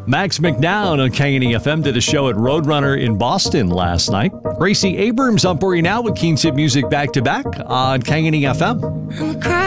Max McNown on KNE FM did a show at Roadrunner in Boston last night. Gracie Abrams on for you now with Keen Tip Music back to back on KNE FM.